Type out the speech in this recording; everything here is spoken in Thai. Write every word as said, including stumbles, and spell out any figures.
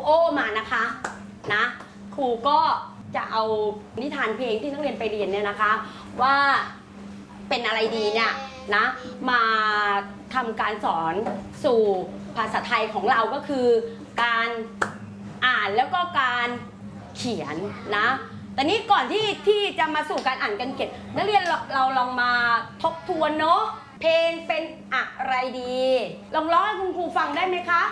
โอ้มานะคะนะครูก็จะเอานิทานเพลงที่นักเรียนไปเรียนเนี่ยนะคะว่าเป็นอะไรดีเนี่ยนะมาทำการสอนสู่ภาษาไทยของเราก็คือการอ่านแล้วก็การเขียนนะแต่นี้ก่อนที่ที่จะมาสู่การอ่านการเขียนนักเรียนเราเราลองมาทบทวนเนาะเพลงเป็นอะไรดีลองร้องให้คุณครูฟังได้ไหมคะ